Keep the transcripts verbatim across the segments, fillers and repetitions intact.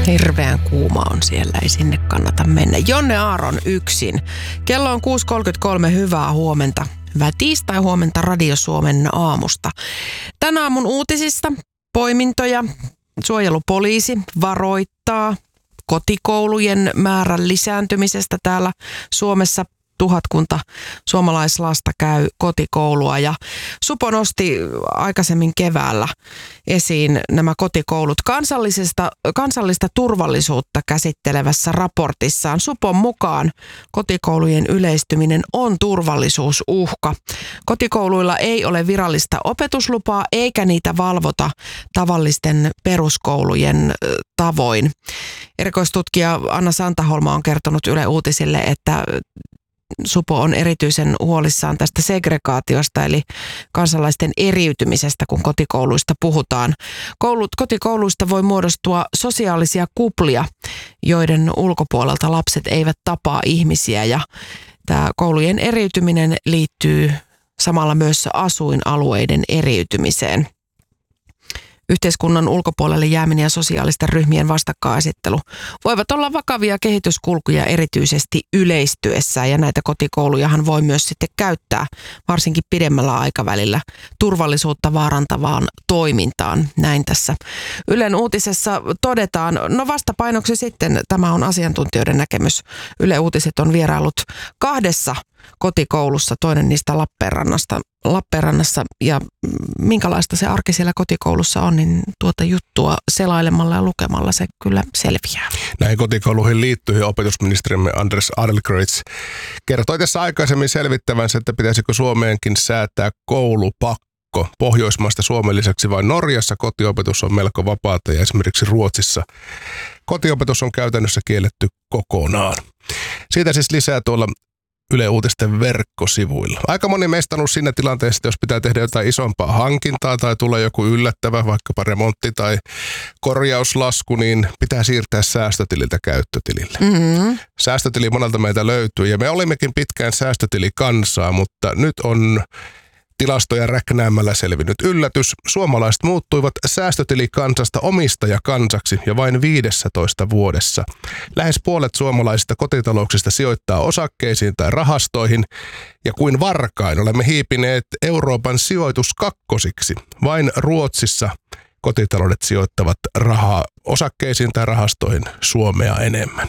Hirveän kuuma on siellä, ei sinne kannata mennä. Jonne Aaron yksin. Kello on kuusi kolmekymmentäkolme, hyvää huomenta. Hyvää tiistai huomenta Radio Suomen aamusta. Tänä aamun uutisista poimintoja. Suojelupoliisi varoittaa kotikoulujen määrän lisääntymisestä täällä Suomessa. Tuhatkunta suomalaislasta käy kotikoulua ja Supo nosti aikaisemmin keväällä esiin nämä kotikoulut kansallisesta, kansallista turvallisuutta käsittelevässä raportissaan. Supon mukaan kotikoulujen yleistyminen on turvallisuusuhka. Kotikouluilla ei ole virallista opetuslupaa eikä niitä valvota tavallisten peruskoulujen tavoin. Erikoistutkija Anna Santaholma on kertonut Yle Uutisille, että Supo on erityisen huolissaan tästä segregaatiosta, eli kansalaisten eriytymisestä, kun kotikouluista puhutaan. Koulut, kotikouluista voi muodostua sosiaalisia kuplia, joiden ulkopuolelta lapset eivät tapaa ihmisiä. Ja tämä koulujen eriytyminen liittyy samalla myös asuinalueiden eriytymiseen. Yhteiskunnan ulkopuolelle jääminen ja sosiaalisten ryhmien vastakkainasettelu voivat olla vakavia kehityskulkuja erityisesti yleistyessä, ja näitä kotikoulujahan voi myös sitten käyttää varsinkin pidemmällä aikavälillä turvallisuutta vaarantavaan toimintaan. Näin tässä Ylen uutisessa todetaan. No vastapainoksi sitten, tämä on asiantuntijoiden näkemys. Yle Uutiset on vieraillut kahdessa kotikoulussa, toinen niistä Lappeenrannasta, Lappeenrannassa, ja minkälaista se arki siellä kotikoulussa on, niin tuota juttua selailemalla ja lukemalla se kyllä selviää. Näihin kotikouluihin liittyen opetusministerimme Anders Adlercreutz kertoi tässä aikaisemmin selvittävänsä, että pitäisikö Suomeenkin säätää koulupakko. Pohjoismaista Suomen lisäksi vain Norjassa kotiopetus on melko vapaata ja esimerkiksi Ruotsissa kotiopetus on käytännössä kielletty kokonaan. Siitä siis lisää tuolla Yle Uutisten verkkosivuilla. Aika moni meistä on ollut siinä tilanteessa, että jos pitää tehdä jotain isompaa hankintaa tai tulee joku yllättävä, vaikkapa remontti tai korjauslasku, niin pitää siirtää säästötililtä käyttötilille. Mm-hmm. Säästötili monelta meiltä löytyy ja me olimmekin pitkään säästötilikansaa, mutta nyt on tilastoja räknäämällä selvinnyt yllätys. Suomalaiset muuttuivat säästötilikansasta omistajakansaksi ja vain viidessätoista vuodessa. Lähes puolet suomalaisista kotitalouksista sijoittaa osakkeisiin tai rahastoihin, ja kuin varkain olemme hiipineet Euroopan sijoituskakkosiksi. Vain Ruotsissa kotitaloudet sijoittavat rahaa osakkeisiin tai rahastoihin Suomea enemmän.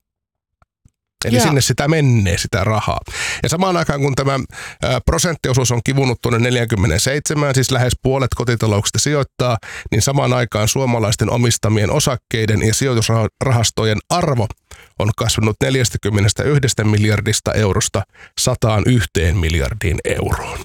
Eli ja sinne sitä menee, sitä rahaa. Ja samaan aikaan, kun tämä ä, prosenttiosuus on kivunut tuonne neljäkymmentäseitsemän, siis lähes puolet kotitalouksista sijoittaa, niin samaan aikaan suomalaisten omistamien osakkeiden ja sijoitusrahastojen arvo on kasvanut neljäkymmentäyksi miljardista eurosta sataan yhteen miljardiin euroon.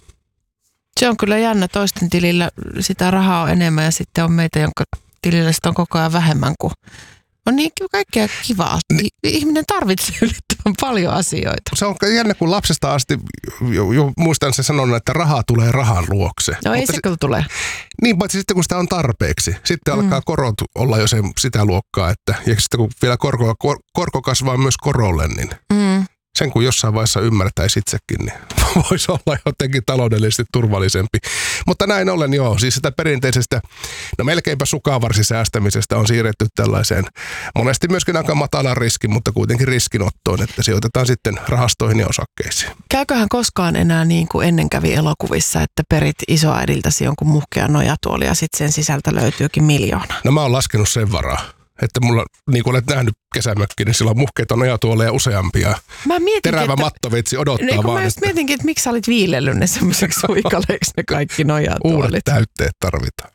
Se on kyllä jännä. Toisten tilillä sitä rahaa on enemmän ja sitten on meitä, jonka tilillä sitä on koko ajan vähemmän kuin on niin kaikkea kivaa. Ihminen tarvitsee yllättävän paljon asioita. Se on jännä, kun lapsesta asti jo, jo, muistan sen sanonnan, että rahaa tulee rahan luokse. No ei se si- kyllä tule. Niin, paitsi sitten kun sitä on tarpeeksi. Sitten mm. alkaa korot olla jo se, sitä luokkaa. Että, ja sitten kun vielä korko, kor, korko kasvaa myös korolle, niin mm. sen kun jossain vaiheessa ymmärtäisi itsekin, niin voisi olla jotenkin taloudellisesti turvallisempi. Mutta näin ollen joo, siis sitä perinteisestä, no melkeinpä sukavarsisäästämisestä on siirretty tällaiseen monesti myöskin aika matalan riskin, mutta kuitenkin riskinottoon, että sijoitetaan sitten rahastoihin ja osakkeisiin. Käyköhän koskaan enää niin kuin ennen kävi elokuvissa, että perit isoäidiltäsi jonkun muhkean nojatuoli ja sitten sen sisältä löytyykin miljoona? No mä oon laskenut sen varaa. Että mulla, niin kuin olet nähnyt kesämökki, niin sillä on muhkeita nojatuoleja useampia. Mietin, Terävä että, mattoveitsi odottaa niin, vaan. Mä just mietinkin, että miksi sä olit viilellyt ne semmoiseksi suikaleiksi ne kaikki nojatuolit. Uudet täytteet tarvitaan.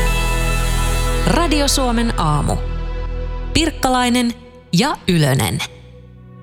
Radio Suomen aamu. Pirkkalainen ja Ylönen.